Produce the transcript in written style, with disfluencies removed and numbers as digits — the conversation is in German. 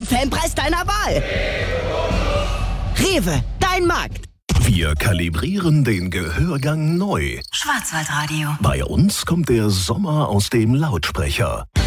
Fanpreis deiner Wahl. Rewe, dein Markt. Wir kalibrieren den Gehörgang neu. Schwarzwaldradio. Bei uns kommt der Sommer aus dem Lautsprecher.